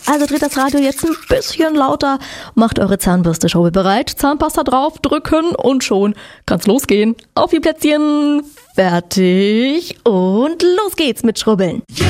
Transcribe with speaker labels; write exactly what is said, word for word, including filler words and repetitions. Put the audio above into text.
Speaker 1: Also dreht das Radio jetzt ein bisschen lauter, macht eure Zahnbürste schrubbelbereit, Zahnpasta drauf, drücken und schon kann's losgehen. Auf die Plätzchen, fertig und los geht's mit Schrubbeln.